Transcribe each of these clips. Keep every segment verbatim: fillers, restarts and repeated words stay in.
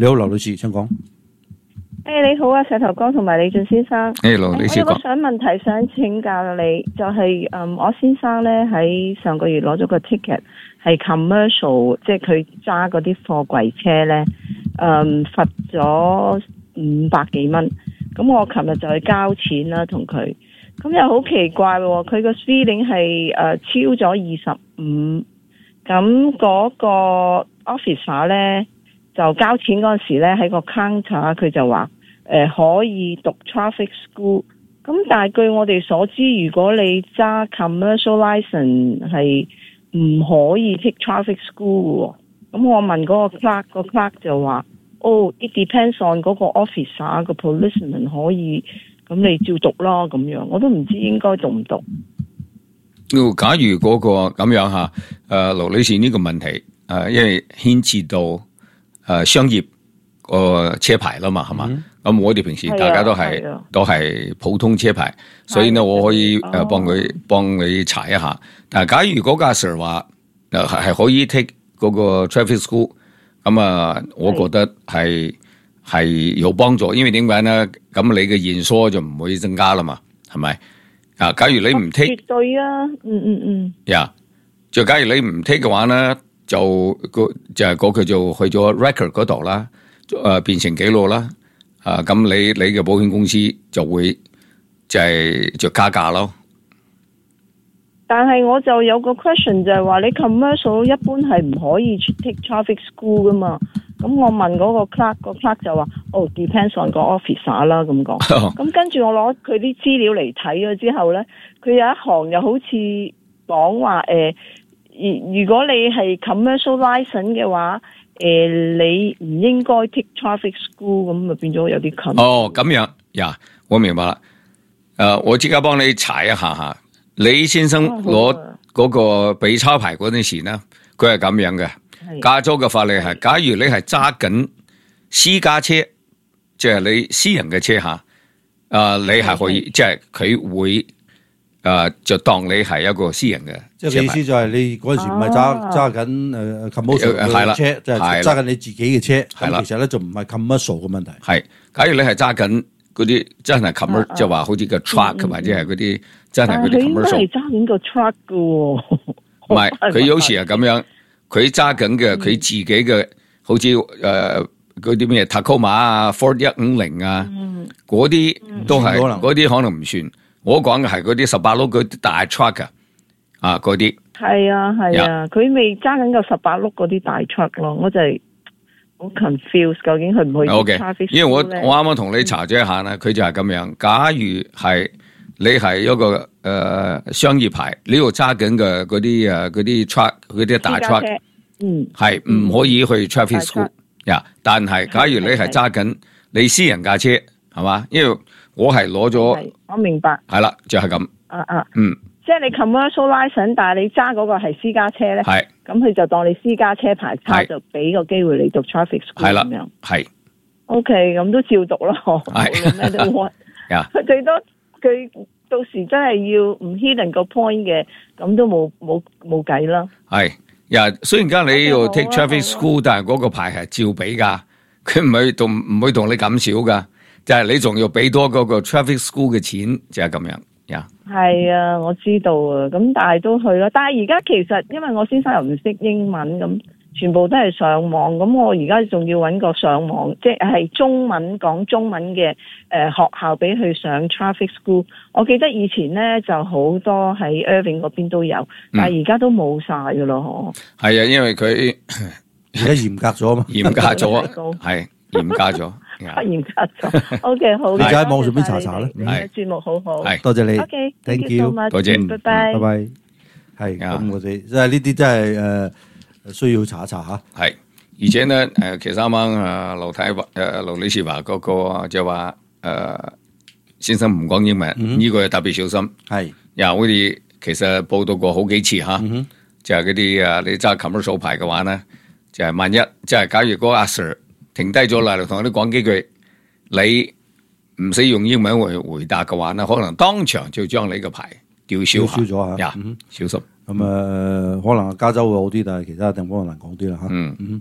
你好，劉女士，請講。 誒、hey, 你好啊，石頭哥同埋李俊先生。 誒，劉女士講。 我有個想問題想請教你，就係、是、嗯，我先生咧喺上個月攞咗個 ticket， 係 commercial， 即係佢揸嗰啲貨櫃車咧，嗯，罰咗五百幾蚊。咁我琴日就去交錢啦，同佢。咁又好奇怪喎，佢個 speeding 係誒超咗二十五，咁嗰個 officer 咧。就交錢嗰陣時咧，喺個 counter 佢就話誒、呃、可以讀 traffic school， 咁但係據我哋所知，如果你揸 commercial license 係唔可以 take traffic school 嘅喎。咁我問嗰個 clerk， 個 clerk 就話哦 it depends on 嗰個 officer 個 policeman 可以，咁你照讀咯咁樣，我都唔知應該讀唔讀。 假如嗰個咁樣嚇，誒劉女士呢個問題誒，因為牽涉到。誒、呃，商業個車牌啦嘛，係嘛？咁、嗯、我哋平時大家都係、啊啊、都係普通車牌，所以呢，我可以誒幫佢幫你查一下。但係假如嗰個阿 Sir 話誒係可以 take 嗰個 traffic school， 咁啊，我覺得係係有幫助，因為點解呢？咁你嘅驗疏就唔會增加啦嘛，係咪？啊，假如你唔 take， 絕對啊，嗯嗯嗯， 呀，就假如你唔 take 嘅話呢？就個就係嗰佢就去咗 record 嗰度啦，誒、呃、變成記錄啦，啊咁你你嘅保險公司就會就係就加價咯。 但係我就有個 question 就係話你 commercial 一般係唔可以 take traffic school 噶嘛？咁我問嗰個 clerk， 個 clerk 就話哦 depends on 個 officer 啦咁講。咁跟住我攞佢啲資料嚟睇咗之後咧，佢有一行又好似講話誒。如如果你係 commercial license 嘅話，誒、呃、你唔應該 take traffic school， 咁咪變咗有啲近。 哦，咁樣呀，我明白啦。誒、呃，我即刻幫你查一下吓。李先生攞嗰個俾抄牌嗰陣時呢，佢係咁樣嘅。加州嘅法例係，假如你係揸緊私家車，即係你私人嘅車吓，誒、呃，你係可以，即係佢會。誒、呃，就當你係一個私人嘅， 即係意思就係你嗰陣時唔係揸揸緊誒 commercial 嘅車，就係揸緊你自己嘅車。係啦，其實咧就唔係 commercial 嘅問題。係，假如你係揸緊嗰啲真係 commercial，即係話好似個 truck、嗯、或者係嗰啲真係嗰啲 commercial。佢應該係揸緊個 truck 噶喎。唔係，佢有時係咁樣，佢揸緊嘅佢自己嘅，好似誒嗰啲咩 Tacoma 啊 Ford 一五零啊，嗰、嗯、啲都係嗰啲可能唔算。我講嘅係嗰啲十八轆嗰啲大 truck 啊，嗰啲係啊係啊，佢未揸緊個十八轆嗰啲大 truck 咯，我就係好 confused， 究竟佢唔去 traffic school 咧？因為我我啱啱同你查咗一下咧，佢、嗯、就係咁樣。假如係你係一個誒、呃、商業牌，你要揸緊嘅嗰啲誒嗰啲 truck 嗰啲大 truck， 嗯，係唔可以去 traffic school 呀、嗯？但係假如你係揸緊你私人架車，係嘛？因為我係攞咗， 我明白， 係啦，就係、是、咁， 啊啊， 嗯， 即係你 commercial license， 但係你揸嗰個係私家車咧，係，咁佢就當你私家車牌差，就俾個機會你讀 traffic school 咁樣，係 ，OK， 咁都照讀咯，係，咩都屈，佢最多佢到時真係要唔 hit 個 point 嘅，咁都冇冇冇計啦， 係，呀，雖然間你要 take traffic school， 但係嗰個牌係照俾噶，佢唔會同唔會同你減少噶。就係、是、你仲要俾多嗰個 traffic school 嘅錢，就係、是、咁樣，呀、yeah. 係啊，我知道啊，咁但係都去咯。但係而家其實因為我先生又唔識英文，咁全部都係上網，咁我而家仲要搵個上網，即係中文講中文嘅誒、呃、學校俾佢上 traffic school。我記得以前咧就好多喺 Irving 嗰邊都有，但係而家都冇晒噶咯，嗬。係啊，因為佢而家嚴格咗嘛， 嚴格咗，係嚴格咗。 嚴格咗 ，OK 好。 你而家喺網上邊查查咧？ 係節目好好， 係多謝你 ，OK，thank you， 多謝， 拜拜， 拜拜。係咁，我哋即係呢啲真係誒需要查一查吓。 係，而且咧誒，其實啱啱誒劉太誒劉女士話嗰個就話誒先生唔講英文，呢個特別小心。係，又我哋其實報道過好幾次吓，就係嗰啲誒你揸 commercial 牌嘅話咧，就係萬一即係假如嗰個阿 Sir。停低咗啦，同我哋講幾句，你唔使用英文回回答嘅話咧，可能當場就將你個牌吊銷下。 吊銷咗吓， 小心。 咁啊、呃，可能加州會好啲，但係其他地方可能難講啲啦吓。嗯嗯。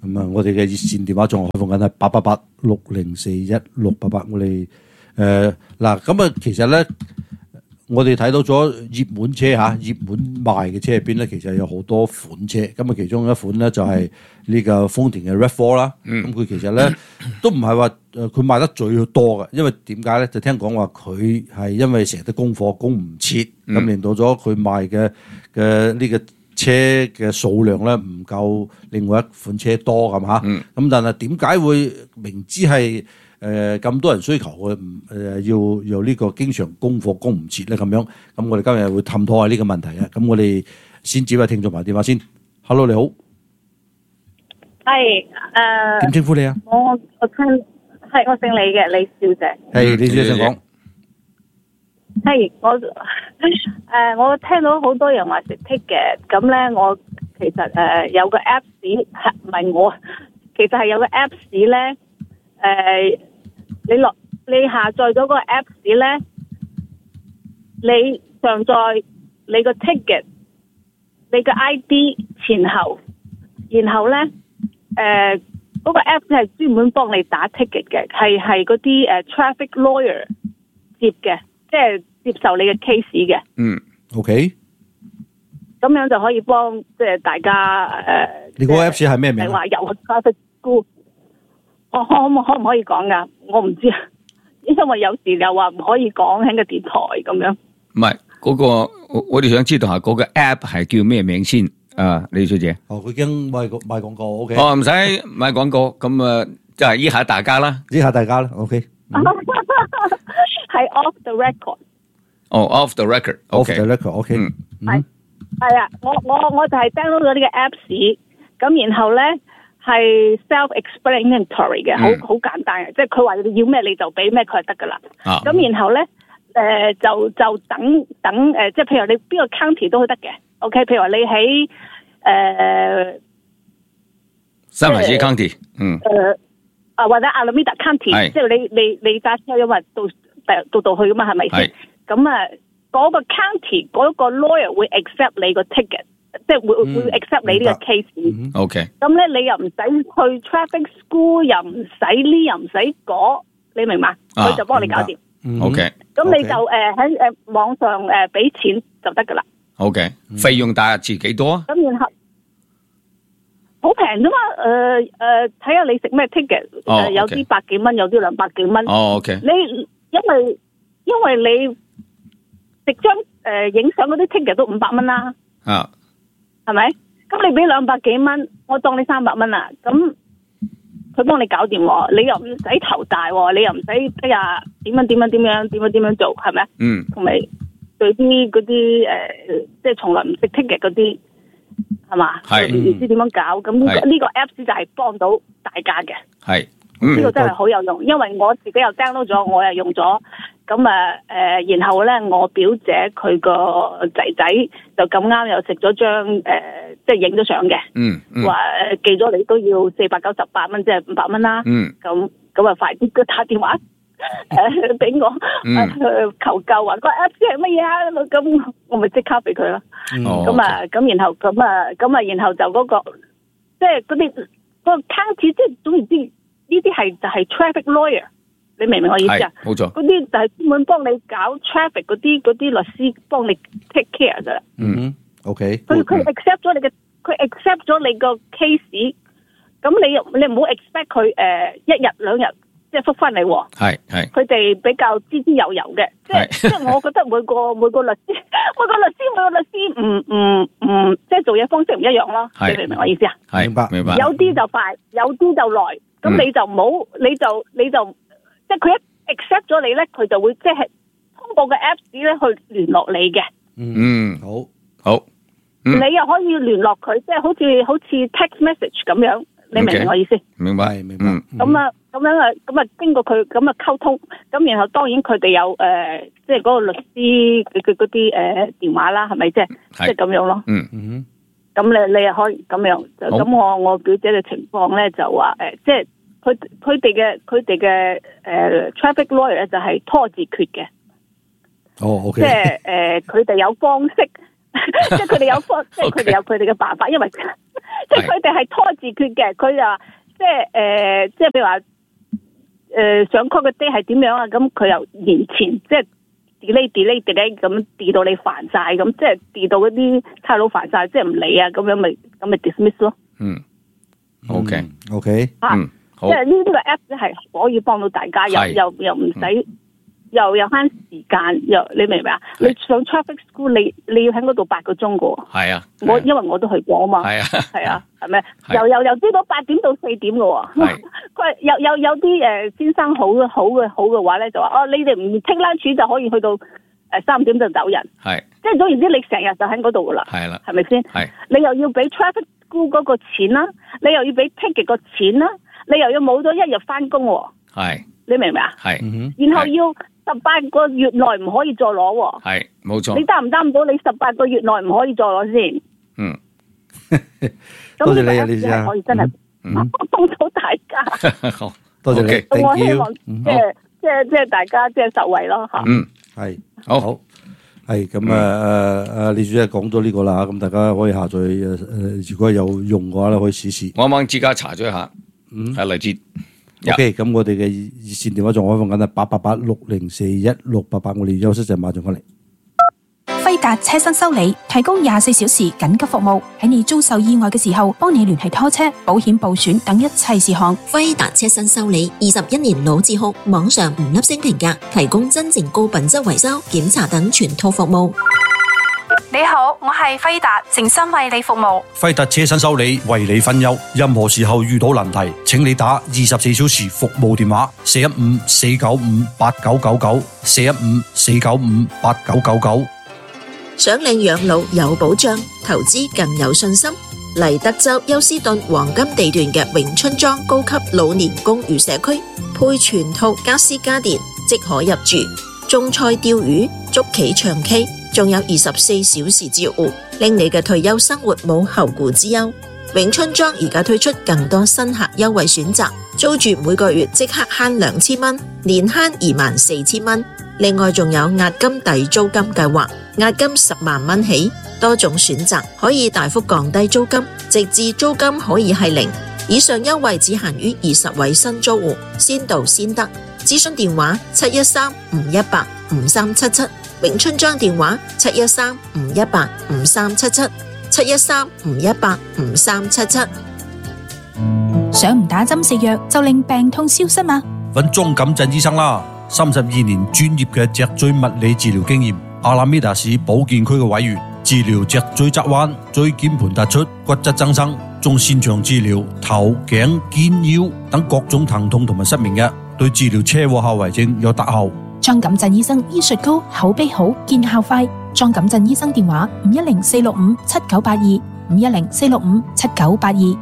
咁啊，我哋嘅熱線電話仲開放緊係八八八六零四一六八八，我哋誒嗱咁啊，其實咧。我哋睇到咗熱門車嚇，熱門賣嘅車入邊咧，其實有好多款車。咁啊，其中一款咧就係呢個豐田嘅 RAV 四 啦。咁佢其實咧都唔係話誒佢賣得最多嘅，因為點解咧？就聽講話佢係因為成日都供貨供唔切，咁令到咗佢賣嘅嘅呢個車嘅數量咧唔夠另外一款車多咁嚇。咁、嗯、但係點解會明知係？誒咁、呃、多人需求嘅，誒、呃、要有呢個經常供貨供唔切咧咁樣，咁我哋今日會探討下呢個問題啊。咁我哋先接下聽眾埋電話先。Hello， 你好。 係誒。 點稱呼你啊？ 我我聽係我姓李嘅李小姐。 係李小姐想講。 係我誒、呃、我聽到好多人話食 ticket，咁咧我其實誒、呃、有個 Apps 唔係我，其實係有個 Apps 咧誒。呃你落你下載咗個 Apps 咧，你上載你個 ticket， 你個 I D 前後，然後咧誒嗰個 Apps 係專門幫你打 ticket 嘅，係係嗰啲誒 traffic lawyer 接嘅，即係接受你嘅 case 嘅。 嗯 ，OK。 咁樣就可以幫即係大家誒。呃、 你個 Apps 係咩名？ 係話有 traffic school。我可可可唔可以講噶？我唔知啊，因為有時又話唔可以講喺個電台咁樣。 唔係嗰個，我我哋想知道下嗰個 app 係叫咩名先啊，李小姐。 哦，佢已經賣賣廣告 ，OK。 哦，唔使賣廣告，咁啊，就係依下大家啦， 依下大家啦 ，OK。 係 off the record。 哦 ，off the record，off the record，OK。 係係啊，我我我就係 download 咗呢個 apps， 咁然後咧。係 self-explanatory 嘅，好好、嗯、簡單嘅，即係佢話你要咩你就俾咩佢就得噶啦。咁、啊、然後咧，誒、呃、就就等等誒、呃，即係譬如你邊個 county 都得嘅。OK， 譬如話你喺誒三藩市 county， 嗯， 誒啊或者 Alameda county， 即係你你你揸車因為到到到去噶嘛，係咪先？咁啊，嗰個 county 嗰個 lawyer 會 accept 你個 ticket。即係會、嗯、會 accept 你呢個 case，OK。咁咧、okay. 你又唔使去 traffic school， 又唔使呢，又唔使嗰，你明嘛？佢、啊、就幫你搞掂。 OK。 咁你就誒喺誒網上誒俾、呃、錢就得噶啦。 OK。費用大致幾多啊？ 咁然後好平啫嘛，誒誒睇下你食咩 ticket， 誒、哦 okay. 有啲百幾蚊，有啲兩百幾蚊。 哦 OK。 你因為因為你食張誒影相嗰啲 ticket 都五百蚊啦。 啊。 係咪？咁你俾兩百幾蚊，我當你三百蚊啦。咁佢幫你搞掂，你又唔使頭大，你又唔使哎呀點樣點樣點樣點樣點樣做，係咪？ 嗯。 同埋對啲嗰啲誒，即係從來唔識 ticket 嗰啲，係嘛？係。唔知點樣搞，咁呢個呢個 apps 就係幫到大家嘅。係。呢個真係好有用，因為我自己又 download 咗，我又用咗。咁啊，誒、呃，然後咧，我表姐佢個仔仔就咁啱又食咗張誒，即係影咗相嘅， 嗯， 話、嗯、寄咗你都要四百九十八蚊，即係五百蚊啦， 嗯， 咁咁啊，快啲佢打電話誒俾我， 嗯呃、求救啊，個 Apps 係乜嘢啊？咁我咪即刻俾佢咯，咁啊，咁然後咁啊，咁啊，然後就嗰、那個即係嗰啲嗰個 county，即係總言之，呢啲係就係、是、traffic lawyer。你明唔明我意思啊？ 冇錯， 嗰啲就係專門幫你搞 traffic 嗰啲嗰啲律師幫你 take care 噶啦。 嗯 ，OK。 佢佢 accept 咗你嘅，佢 accept 咗你個 case， 咁你你唔好 expect 佢誒、呃、一日兩日即係覆翻你。 係係。 佢哋比較滋滋油油嘅，即係即係我覺得每個每個律師每個律師每個律師唔唔唔即係做嘢方式唔一樣咯。你明唔明我意思啊？ 係明白明白。 有啲就快，有啲就耐，咁你就唔好，你就你就。即係佢一 accept 咗你咧，佢就會即係通過個 apps 咧去聯絡你嘅。 嗯，好，好。 嗯、你又可以聯絡佢，即係好似好似 text message 咁樣，你明唔明我意思？ 明白，明白。 咁啊，咁樣啊，咁啊，經過佢咁啊溝通，咁然後當然佢哋有誒，即係嗰個律師佢佢嗰啲誒電話啦，係咪即係即係咁樣咯？ 嗯嗯。 咁你你又可以咁樣，咁我我表姐嘅情況咧就話誒，即係。佢佢哋嘅佢哋嘅誒 traffic lawyer 咧就係拖字訣嘅。 哦、oh, OK。 即係誒，佢哋有方式，即係佢哋有方，即係佢哋有佢哋嘅辦法，因為即係佢哋係拖字訣嘅，佢就話即係誒，即係譬如話誒上 court 嘅 day 係點樣啊？咁佢又延前，即係 delay delay delay 咁 delay 到你煩晒，咁即係 delay 到嗰啲差佬煩晒，即係唔理啊，咁樣咪咁咪 dismiss 咯。 嗯 ，OK OK， 嗯，好， 即係呢呢個 app 咧係可以幫到大家，又又又唔使。又又慳時間，又你明唔明啊？你上 traffic school， 你你要喺嗰度八個鐘噶喎。 係啊， 我因為我都去過啊嘛。係啊，係啊，係咪？由由由朝到八點到四點噶喎。佢有有有啲誒先生好嘅好嘅好嘅話咧，就話哦，你哋唔 take lunch就可以去到誒三點就走人。係，即係總言之，你成日就喺嗰度噶啦。係啦，係咪先？係，你又要俾 traffic school 嗰個錢啦，你又要俾 ticket 個錢啦，你又要冇咗一日翻工喎。係，你明唔明啊？係，然後要。十八個月內唔可以再攞喎，係冇錯。你擔唔擔到？你十八個月內唔可以再攞先？嗯，多謝你啊，李小姐，可以真係幫到大家。好，多謝你。咁我希望即係即係即係大家即係受惠咯嚇。嗯，係好好係咁啊誒誒，李小姐講咗呢個啦，咁大家可以下載誒誒，如果有用嘅話咧，可以試試。我啱啱之家查咗一下，嗯，係嚟自。OK， 咁我哋嘅熱線電話仲開放緊啦，八八八六零四一六八八，我哋休息陣馬上翻嚟。輝達車身修理提供廿四小時緊急服務，喺你遭受意外嘅時候，幫你聯繫拖車、保險報損等一切事項。輝達車身修理二十一年老字號，網上五粒星評價，提供真正高品質維修、檢查等全套服務。你好，我係輝達，誠心為你服務。輝達車身修理為你分憂，任何時候遇到難題，請你打二十四小時服務電話四一五四九五八九九九四一五四九五八九九九。想領養老有保障，投資更有信心。嚟德州休斯頓黃金地段嘅永春莊高級老年公寓社區，配全套家私家電，即可入住。種菜釣魚、捉棋唱 K， 仲有二十四小時照顧，令你嘅退休生活冇後顧之憂。永春莊而家推出更多新客優惠選擇，租住每個月即刻慳兩千蚊，年慳二萬四千蚊。另外仲有押金抵租金計劃，押金十萬蚊起，多種選擇可以大幅降低租金，直至租金可以係零。以上優惠只限於二十位新租戶，先到先得。諮詢電話七一三五一八五三七七，永春莊電話七一三五一八五三七七，七一三五一八五三七七。想唔打針食藥就令病痛消失嗎？揾莊錦鎮醫生啦，三十二年專業嘅脊椎物理治療經驗，阿拉米達市保健區嘅委員，治療脊椎側彎、椎間盤突出、骨質增生，仲擅長治療頭頸肩腰等各種疼痛同埋失眠嘅。對治療車禍後遺症有特效。莊錦鎮醫生醫術高，口碑好，見效快。莊錦鎮醫生電話五一零四六五七九八二，五一零四六五七九八二。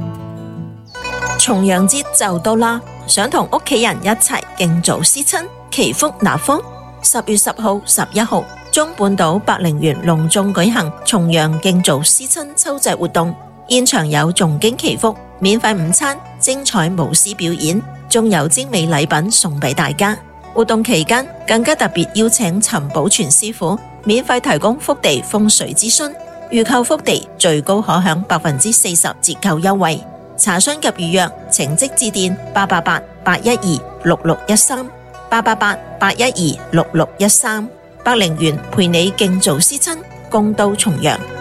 重陽節就到啦，想同屋企人一齊敬祖思親，祈福納福。十月十號、十一號，中半島百靈園隆重舉行重陽敬祖思親秋祭活動，現場有誦經祈福、免費午餐、精彩舞獅表演，仲有精美禮品送俾大家。活動期間更加特別邀請陳寶全師傅免費提供福地風水諮詢，預購福地最高可享百分之四十折扣優惠。查詢及預約請即致電八八八八一二六六一三八八八八一二六六一三。百靈園陪你敬祖思親，共度重陽。